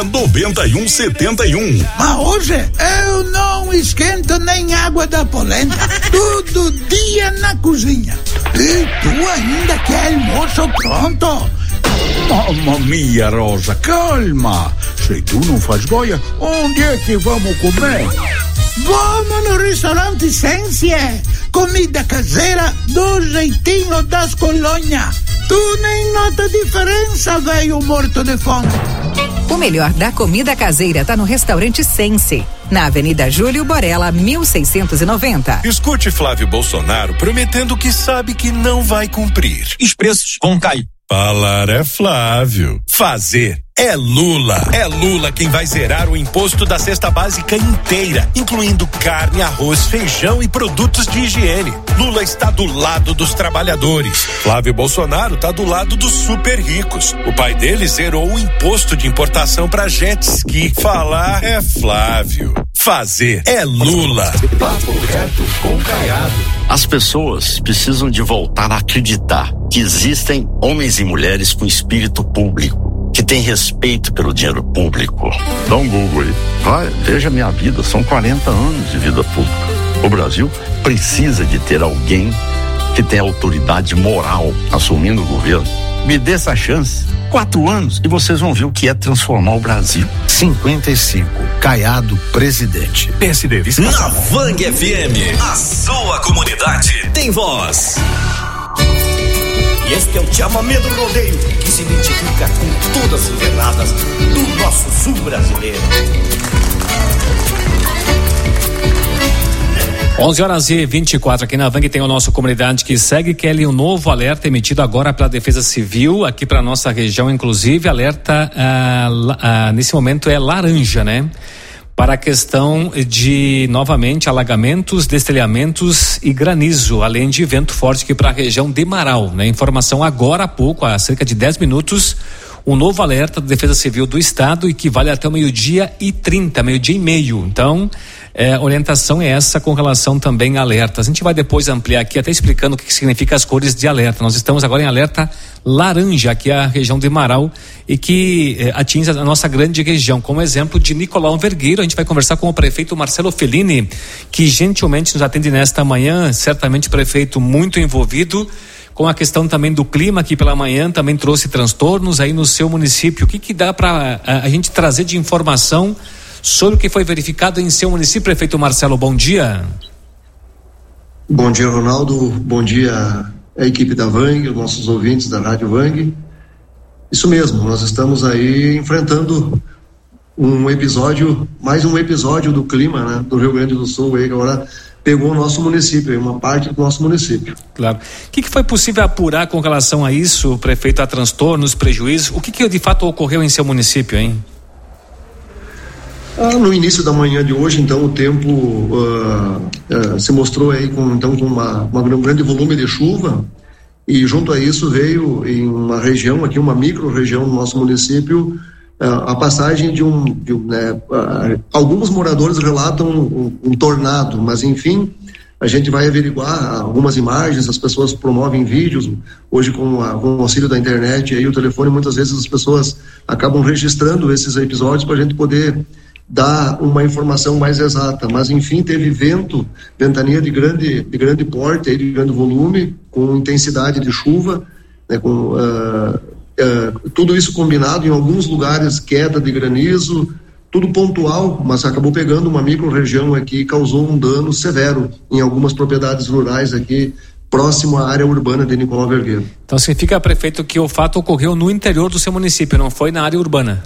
9171. Mas hoje eu não esquento nem água da polenta. Todo dia na cozinha. E tu ainda quer almoço pronto? Mamma mia, Rosa, calma. Se tu não faz goia, onde é que vamos comer? Vamos no restaurante Ciência. Comida caseira do jeitinho das colônias. Tu nem nota diferença, velho morto de fome. O melhor da comida caseira tá no restaurante Sense, na Avenida Júlio Borella, 1690. Escute Flávio Bolsonaro prometendo que sabe que não vai cumprir. Os preços vão cair. Falar é Flávio. Fazer é Lula. É Lula quem vai zerar o imposto da cesta básica inteira, incluindo carne, arroz, feijão e produtos de higiene. Lula está do lado dos trabalhadores. Flávio Bolsonaro está do lado dos super ricos. O pai dele zerou o imposto de importação para jet ski. Falar é Flávio. Fazer é Lula. Papo reto com Caiado. As pessoas precisam de voltar a acreditar que existem homens e mulheres com espírito público, que têm respeito pelo dinheiro público. Dá um Google aí. Vai, veja a minha vida, são 40 anos de vida pública. O Brasil precisa de ter alguém que tenha autoridade moral assumindo o governo. Me dê essa chance. 4 anos e vocês vão ver o que é transformar o Brasil. 55, Caiado, presidente. PSD. Na Vang FM, a sua comunidade tem voz. E este é o chamamento do rodeio, que se identifica com todas as invernada do nosso sul brasileiro. 11h24 aqui na Vang tem o nosso comunidade que segue, Kelly, um novo alerta emitido agora pela Defesa Civil aqui para nossa região, inclusive alerta nesse momento é laranja, né? Para a questão de, novamente, alagamentos, destelhamentos e granizo, além de vento forte aqui para a região de Marau, né? Informação agora há pouco, há cerca de 10 minutos, um novo alerta da Defesa Civil do Estado e que vale até o 12h30, 12h30. Então, a orientação é essa com relação também a alertas. A gente vai depois ampliar aqui, até explicando o que significa as cores de alerta. Nós estamos agora em alerta laranja, aqui a região de Marau, e que atinge a nossa grande região. Como exemplo de Nicolau Vergueiro, a gente vai conversar com o prefeito Marcelo Fellini, que gentilmente nos atende nesta manhã, certamente prefeito muito envolvido com a questão também do clima, que pela manhã também trouxe transtornos aí no seu município. O que dá para a gente trazer de informação sobre o que foi verificado em seu município, prefeito Marcelo? Bom dia. Bom dia, Ronaldo. Bom dia a equipe da Vang, os nossos ouvintes da Rádio Vang. Isso mesmo, nós estamos aí enfrentando mais um episódio do clima, né, do Rio Grande do Sul, aí agora pegou o nosso município, uma parte do nosso município. Claro. O que foi possível apurar com relação a isso, prefeito, a transtornos, prejuízos? O que de fato ocorreu em seu município, hein? No início da manhã de hoje, então, o tempo se mostrou aí com um grande volume de chuva, e junto a isso veio em uma região aqui, uma micro-região do nosso município, a passagem de alguns moradores relatam um tornado, mas enfim, a gente vai averiguar algumas imagens, as pessoas promovem vídeos, hoje com o auxílio da internet e o telefone, muitas vezes as pessoas acabam registrando esses episódios para a gente poder dar uma informação mais exata, mas enfim, teve ventania de grande porte, de grande volume, com intensidade de chuva, né, tudo isso combinado, em alguns lugares queda de granizo, tudo pontual, mas acabou pegando uma micro-região aqui e causou um dano severo em algumas propriedades rurais aqui, próximo à área urbana de Nicolau Vergueiro. Então significa, prefeito, que o fato ocorreu no interior do seu município, não foi na área urbana?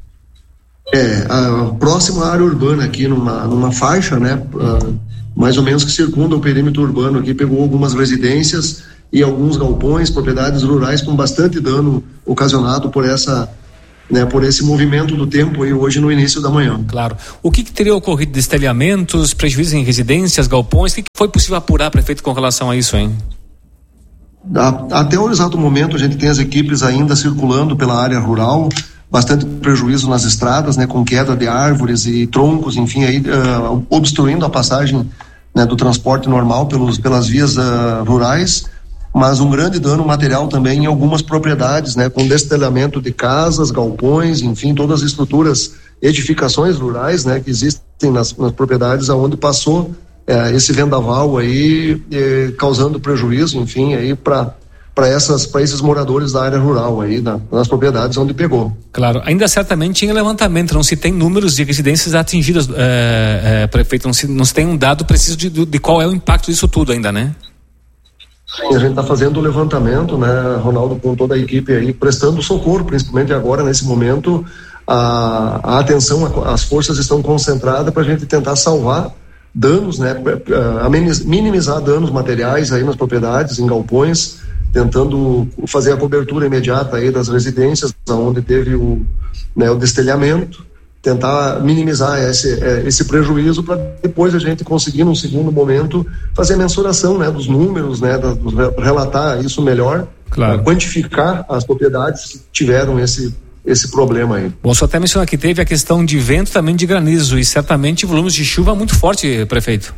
Próximo à área urbana aqui, numa faixa, né, mais ou menos que circunda o perímetro urbano aqui, pegou algumas residências e alguns galpões, propriedades rurais com bastante dano ocasionado por esse movimento do tempo aí hoje no início da manhã. Claro. O que teria ocorrido? Destelhamentos, prejuízos em residências, galpões? O que foi possível apurar, prefeito, com relação a isso, hein? Até o exato momento a gente tem as equipes ainda circulando pela área rural, bastante prejuízo nas estradas, né, com queda de árvores e troncos, enfim, aí obstruindo a passagem, né, do transporte normal pelas vias rurais. mas um grande dano material também em algumas propriedades, né, com destelhamento de casas, galpões, enfim, todas as estruturas, edificações rurais, né, que existem nas propriedades aonde passou esse vendaval aí, causando prejuízo, enfim, aí para esses moradores da área rural aí, nas propriedades onde pegou. Claro, ainda certamente em levantamento não se tem números de residências atingidas, prefeito, não se tem um dado preciso de qual é o impacto disso tudo ainda, né? Sim, a gente está fazendo o levantamento, né, Ronaldo, com toda a equipe aí, prestando socorro, principalmente agora, nesse momento, a atenção, as forças estão concentradas para a gente tentar salvar danos, né, minimizar danos materiais aí nas propriedades, em galpões, tentando fazer a cobertura imediata aí das residências onde teve o destelhamento, tentar minimizar esse prejuízo para depois a gente conseguir, num segundo momento, fazer a mensuração, né, dos números, né, relatar isso melhor, claro, quantificar as propriedades que tiveram esse problema aí. Bom, só até mencionar que teve a questão de vento, também de granizo e certamente volumes de chuva muito forte, prefeito.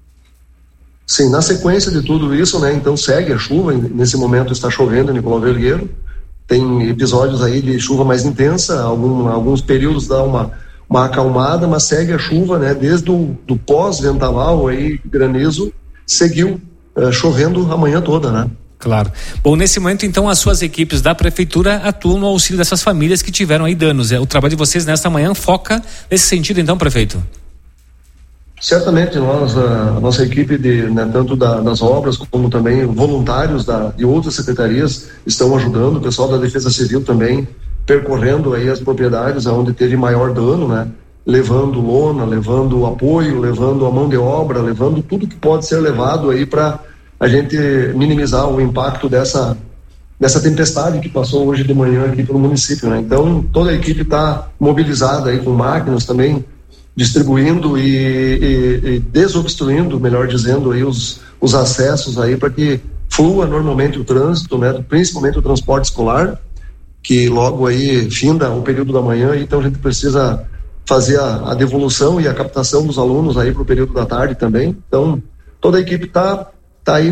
Sim, na sequência de tudo isso, né, então segue a chuva, nesse momento está chovendo em Nicolau Vergueiro, tem episódios aí de chuva mais intensa, alguns períodos dá uma acalmada, mas segue a chuva, né, desde do pós-ventaval aí, granizo, seguiu chovendo a manhã toda, né. Claro. Bom, nesse momento, então, as suas equipes da prefeitura atuam no auxílio dessas famílias que tiveram aí danos. O trabalho de vocês nesta manhã foca nesse sentido, então, prefeito? Certamente nós, a nossa equipe tanto das obras como também voluntários de outras secretarias estão ajudando, o pessoal da Defesa Civil também percorrendo aí as propriedades onde teve maior dano, né? Levando lona, levando apoio, levando a mão de obra, levando tudo que pode ser levado aí para a gente minimizar o impacto dessa tempestade que passou hoje de manhã aqui pelo município, né? Então toda a equipe está mobilizada aí com máquinas também, distribuindo e desobstruindo, melhor dizendo, aí os acessos aí para que flua normalmente o trânsito, né, principalmente o transporte escolar, que logo aí finda o período da manhã, então a gente precisa fazer a devolução e a captação dos alunos aí para o período da tarde também. Então toda a equipe tá aí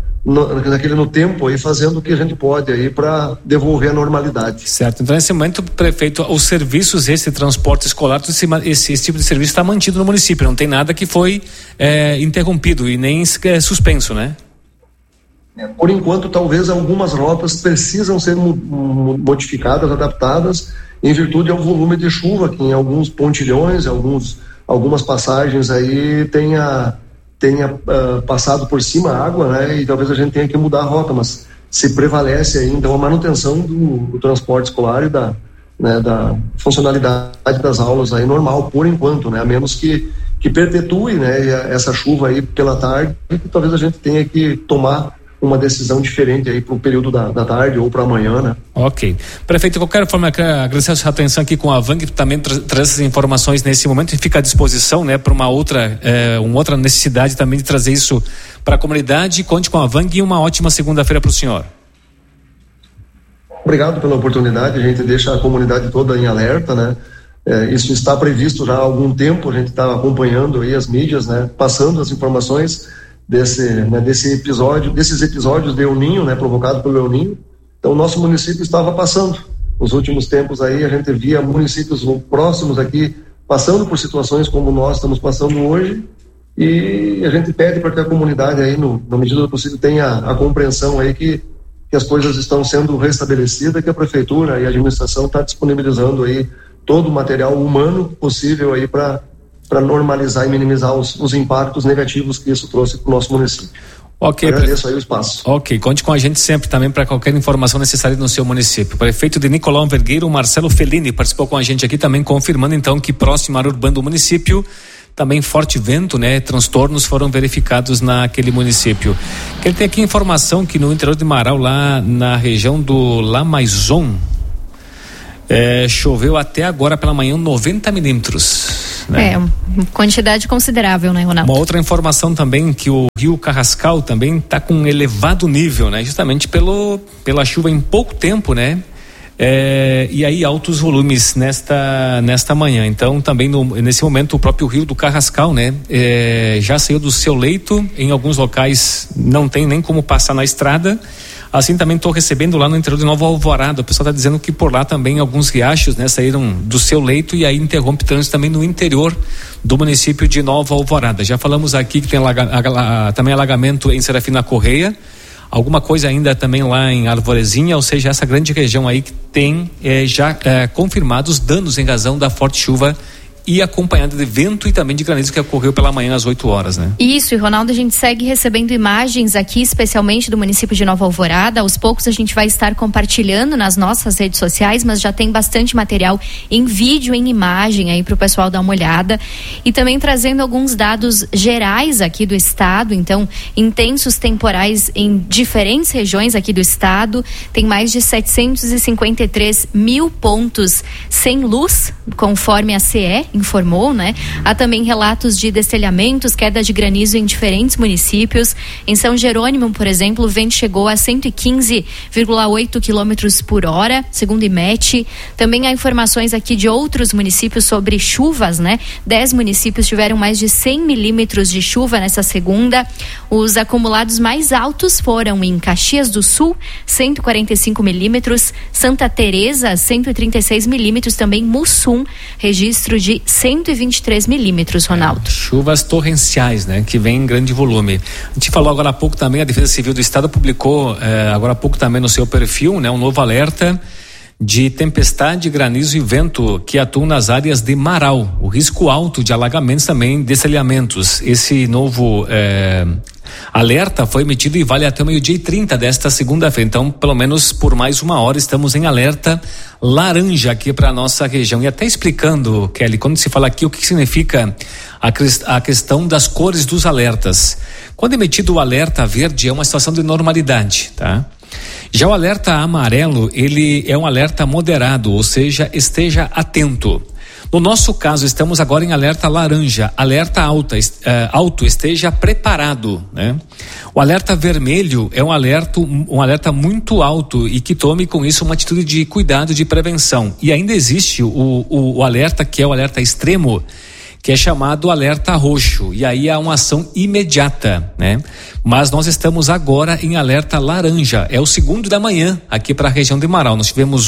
no tempo aí, fazendo o que a gente pode aí para devolver a normalidade. Certo, então nesse momento, prefeito, os serviços, esse transporte escolar, esse tipo de serviço está mantido no município, não tem nada que foi interrompido e nem suspenso, né? Por enquanto, talvez algumas rotas precisam ser modificadas, adaptadas, em virtude ao volume de chuva, que em alguns pontilhões, algumas passagens aí tenha passado por cima a água, né, e talvez a gente tenha que mudar a rota, mas se prevalece aí, então, a manutenção do transporte escolar e da funcionalidade das aulas aí normal, por enquanto, né, a menos que perpetue, né, essa chuva aí pela tarde, e talvez a gente tenha que tomar uma decisão diferente aí para o período da tarde ou para amanhã, né? Ok. Prefeito, de qualquer forma, eu quero agradecer a sua atenção aqui com a Vang, que também traz essas informações nesse momento e fica à disposição, né, para uma outra necessidade também de trazer isso para a comunidade. Conte com a Vang e uma ótima segunda-feira para o senhor. Obrigado pela oportunidade, a gente deixa a comunidade toda em alerta, né? Isso está previsto já há algum tempo, a gente está acompanhando aí as mídias, né, passando as informações desses episódios de El Niño, né, provocado pelo El Niño. Então o nosso município estava passando. Nos últimos tempos aí a gente via municípios próximos aqui passando por situações como nós estamos passando hoje, e a gente pede para que a comunidade aí, na medida do possível, tenha a compreensão aí que as coisas estão sendo restabelecidas, que a prefeitura e a administração está disponibilizando aí todo o material humano possível aí para normalizar e minimizar os impactos negativos que isso trouxe para o nosso município. Ok, agradeço aí o espaço. Ok, conte com a gente sempre também para qualquer informação necessária no seu município. O prefeito de Nicolau Vergueiro, Marcelo Fellini, participou com a gente aqui também, confirmando então que próximo à área urbana do município, também forte vento, né, transtornos foram verificados naquele município. Ele tem aqui informação que no interior de Marau, lá na região do Lamaison, choveu até agora pela manhã 90 milímetros. Né? Quantidade considerável, né, Ronaldo? Uma outra informação também, que o rio Carrascal também está com um elevado nível, né? Justamente pela chuva em pouco tempo, né? E aí altos volumes nesta manhã. Então também nesse momento o próprio rio do Carrascal, né, já saiu do seu leito. Em alguns locais não tem nem como passar na estrada. Assim também estou recebendo lá no interior de Nova Alvorada, o pessoal está dizendo que por lá também alguns riachos, né, saíram do seu leito e aí interrompe trânsito também no interior do município de Nova Alvorada. Já falamos aqui que tem também alagamento em Serafina Correia, alguma coisa ainda também lá em Arvorezinha, ou seja, essa grande região aí que tem já confirmados danos em razão da forte chuva e acompanhada de vento e também de granizo que ocorreu pela manhã às 8 horas, né? Isso, e Ronaldo, a gente segue recebendo imagens aqui, especialmente do município de Nova Alvorada. Aos poucos a gente vai estar compartilhando nas nossas redes sociais, mas já tem bastante material em vídeo, em imagem aí para o pessoal dar uma olhada. E também trazendo alguns dados gerais aqui do estado. Então, intensos temporais em diferentes regiões aqui do estado. Tem mais de 753 mil pontos sem luz, conforme a CE informou, né? Há também relatos de destelhamentos, queda de granizo em diferentes municípios. Em São Jerônimo, por exemplo, o vento chegou a 115,8 km por hora, segundo o IMET. Também há informações aqui de outros municípios sobre chuvas, né? 10 municípios tiveram mais de 100 milímetros de chuva nessa segunda. Os acumulados mais altos foram em Caxias do Sul, 145 milímetros, Santa Teresa, 136 milímetros, também Mussum, registro de 123 milímetros, Ronaldo. Chuvas torrenciais, né? Que vem em grande volume. A gente falou agora há pouco também, a Defesa Civil do Estado publicou agora há pouco também no seu perfil, né? Um novo alerta de tempestade, granizo e vento que atuam nas áreas de Marau. O risco alto de alagamentos também, destelhamentos. Esse novo alerta foi emitido e vale até o 12:30 desta segunda-feira. Então, pelo menos por mais uma hora estamos em alerta laranja aqui para nossa região. E até explicando, Kelly, quando se fala aqui o que significa a questão das cores dos alertas. Quando emitido o alerta verde é uma situação de normalidade, tá? Já o alerta amarelo, ele é um alerta moderado, ou seja, esteja atento. No nosso caso, estamos agora em alerta laranja, alerta alto, esteja preparado, né? O alerta vermelho é um alerta muito alto e que tome com isso uma atitude de cuidado, de prevenção. E ainda existe o alerta que é o alerta extremo, que é chamado alerta roxo, e aí há uma ação imediata, né? Mas nós estamos agora em alerta laranja, é o segundo da manhã aqui para a região de Marau. Nós tivemos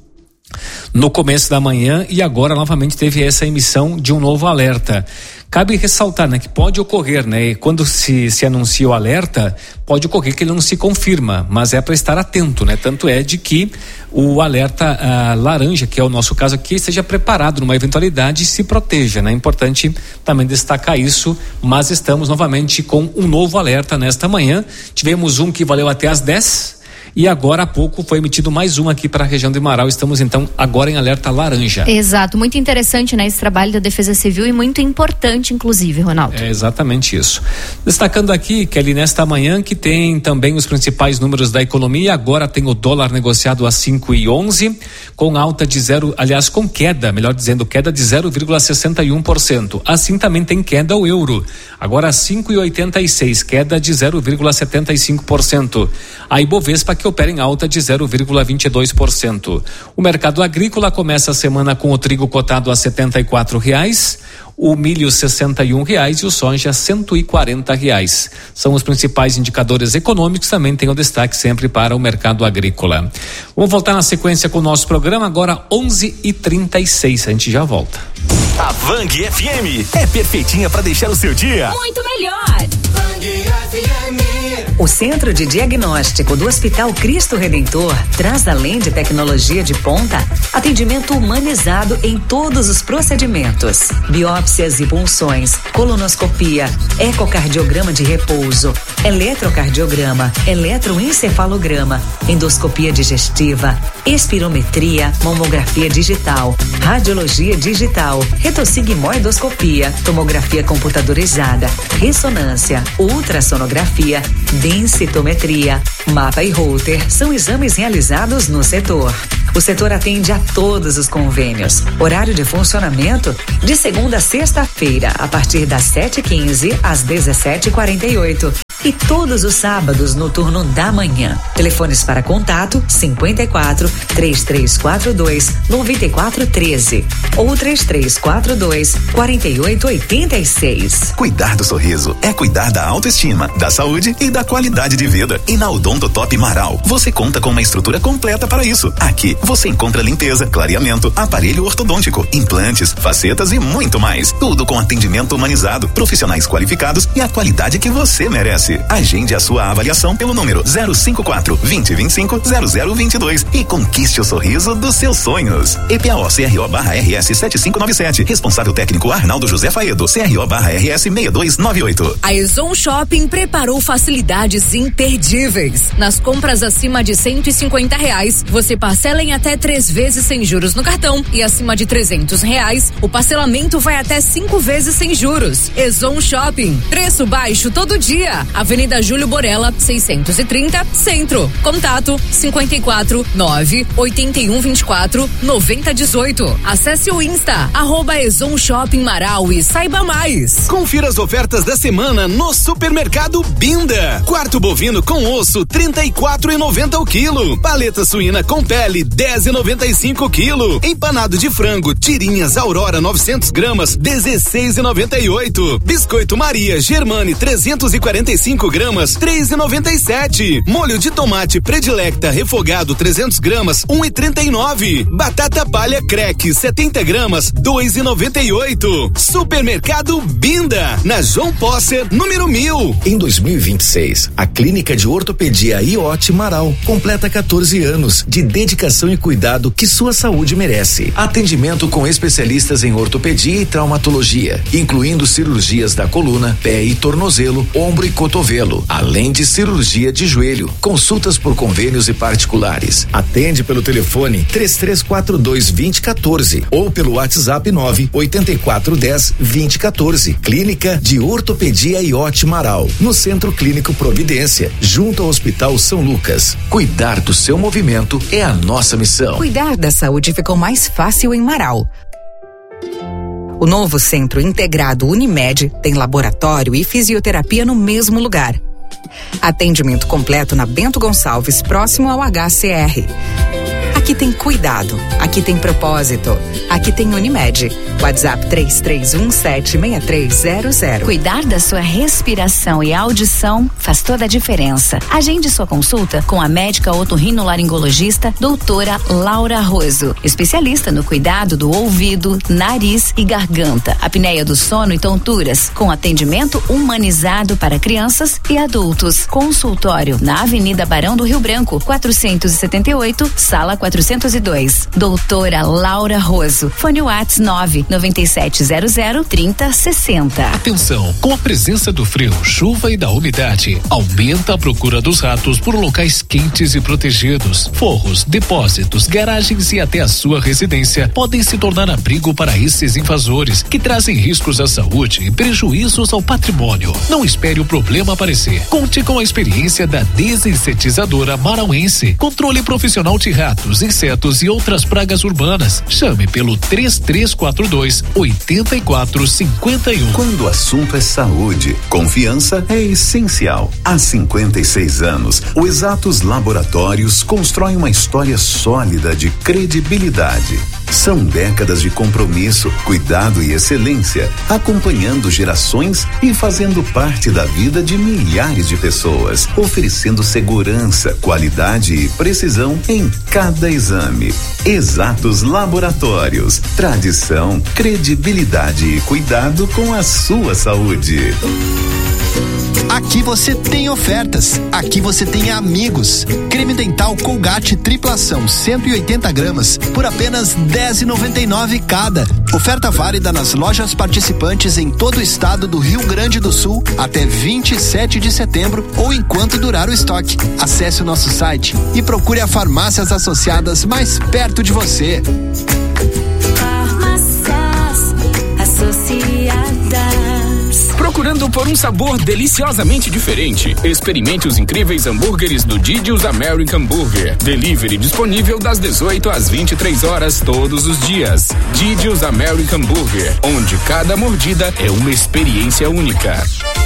no começo da manhã e agora novamente teve essa emissão de um novo alerta. Cabe ressaltar, né, que pode ocorrer, né, quando se anuncia o alerta, pode ocorrer que ele não se confirma, mas é para estar atento, né? Tanto é de que o alerta laranja, que é o nosso caso aqui, esteja preparado numa eventualidade e se proteja, né? É importante também destacar isso, mas estamos novamente com um novo alerta nesta manhã. Tivemos um que valeu até às 10. E agora há pouco foi emitido mais um aqui para a região de Marau. Estamos então agora em alerta laranja. Exato, muito interessante, né, esse trabalho da Defesa Civil e muito importante, inclusive, Ronaldo. É exatamente isso. Destacando aqui, Kelly, nesta manhã que tem também os principais números da economia. Agora tem o dólar negociado a 5,11, com alta de com queda, melhor dizendo, queda de 0,61%. Assim também tem queda o euro. Agora 5,86, queda de 0,75%. A Ibovespa que opera em alta de 0,22%. O mercado agrícola começa a semana com o trigo cotado a R$74, o milho R$61 e o soja R$140. São os principais indicadores econômicos, também tem o destaque sempre para o mercado agrícola. Vamos voltar na sequência com o nosso programa, agora 11h36, a gente já volta. A Vang FM é perfeitinha para deixar o seu dia muito melhor. Vang FM. O Centro de Diagnóstico do Hospital Cristo Redentor traz, além de tecnologia de ponta, atendimento humanizado em todos os procedimentos: biópsias e punções, colonoscopia, ecocardiograma de repouso, eletrocardiograma, eletroencefalograma, endoscopia digestiva, espirometria, mamografia digital, radiologia digital, retossigmoidoscopia, tomografia computadorizada, ressonância, ultrassonografia, densitometria, mapa e Holter são exames realizados no setor. O setor atende a todos os convênios. Horário de funcionamento de segunda a sexta-feira, a partir das 7h15 às 17h48. e todos os sábados no turno da manhã. Telefones para contato 54 3342 9413 ou 3342 4886. Cuidar do sorriso é cuidar da autoestima, da saúde e da qualidade de vida. E na Odontotop Marau, você conta com uma estrutura completa para isso. Aqui você encontra limpeza, clareamento, aparelho ortodôntico, implantes, facetas e muito mais. Tudo com atendimento humanizado, profissionais qualificados e a qualidade que você merece. Agende a sua avaliação pelo número 054 2025 0022 e conquiste o sorriso dos seus sonhos. EPAO-CRO/RS 7597. Responsável técnico Arnaldo José Faedo. CRO/RS 6298. A Ezon Shopping preparou facilidades imperdíveis. Nas compras acima de R$150, você parcela em até 3 vezes sem juros no cartão e acima de R$300, o parcelamento vai até 5 vezes sem juros. Ezon Shopping, preço baixo todo dia. Avenida Júlio Borella, 630, Centro. Contato 54 9 81 24 90 18. Acesse o Insta @Ezon Shopping Marau e saiba mais. Confira as ofertas da semana no Supermercado Binda. Quarto bovino com osso, R$34,90 o quilo. Paleta suína com pele, R$10,95 o quilo. Empanado de frango, tirinhas Aurora 900 gramas, R$16,98. Biscoito Maria Germane 345 gramas, R$3,97. Molho de tomate Predilecta refogado 300 gramas, R$1,39. Batata palha Crack 70 gramas, R$2,98. Supermercado Binda, na João Posser, número 1000. Em 2026, a Clínica de Ortopedia IOT Marau completa 14 anos de dedicação e cuidado que sua saúde merece. Atendimento com especialistas em ortopedia e traumatologia, incluindo cirurgias da coluna, pé e tornozelo, ombro e cotovelo, além de cirurgia de joelho. Consultas por convênios e particulares. Atende pelo telefone 3342-2014 ou pelo WhatsApp 98410-2014. Clínica de Ortopedia IOT Marau, no Centro Clínico Providência, junto ao Hospital São Lucas. Cuidar do seu movimento é a nossa missão. Cuidar da saúde ficou mais fácil em Marau. O novo Centro Integrado Unimed tem laboratório e fisioterapia no mesmo lugar. Atendimento completo na Bento Gonçalves, próximo ao HCR. Aqui tem cuidado, aqui tem propósito, aqui tem Unimed. WhatsApp 33176300. Cuidar da sua respiração e audição faz toda a diferença. Agende sua consulta com a médica otorrinolaringologista doutora Laura Roso, especialista no cuidado do ouvido, nariz e garganta, apneia do sono e tonturas, com atendimento humanizado para crianças e adultos. Consultório na Avenida Barão do Rio Branco, 478, sala 402. Doutora Laura Roso. Fone Whats 997003060. Atenção, com a presença do frio, chuva e da umidade, aumenta a procura dos ratos por locais quentes e protegidos. Forros, depósitos, garagens e até a sua residência podem se tornar abrigo para esses invasores que trazem riscos à saúde e prejuízos ao patrimônio. Não espere o problema aparecer. Conte com a experiência da desinsetizadora marauense. Controle profissional de ratos, insetos e outras pragas urbanas. Chame pelo 3342-8451. Quando o assunto é saúde, confiança é essencial. Há 56 anos, o Exatos Laboratórios constrói uma história sólida de credibilidade. São décadas de compromisso, cuidado e excelência, acompanhando gerações e fazendo parte da vida de milhares de pessoas, oferecendo segurança, qualidade e precisão em cada exame. Exatos Laboratórios, tradição, credibilidade e cuidado com a sua saúde. Aqui você tem ofertas, aqui você tem amigos. Creme dental Colgate triplação 180 gramas por apenas R$10,99 cada. Oferta válida nas lojas participantes em todo o estado do Rio Grande do Sul até 27 de setembro ou enquanto durar o estoque. Acesse o nosso site e procure a farmácias associadas mais perto de você. Farmácias Associadas. Procurando por um sabor deliciosamente diferente? Experimente os incríveis hambúrgueres do Didi's American Burger. Delivery disponível das 18 às 23 horas todos os dias. Didi's American Burger, onde cada mordida é uma experiência única.